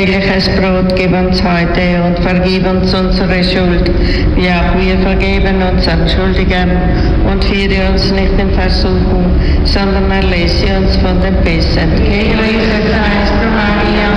tägliches Brot gib uns heute und vergib uns unsere Schuld, wie auch wir vergeben unseren Schuldigen. Und führe uns nicht in Versuchung, sondern erlöse uns von dem Bösen. Heilige Maria,